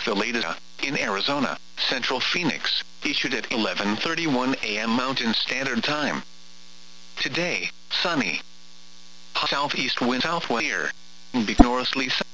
is the latest in Arizona, Central Phoenix, issued at 11:31 a.m. Mountain Standard Time. Today, sunny. Southeast wind southwest, northerly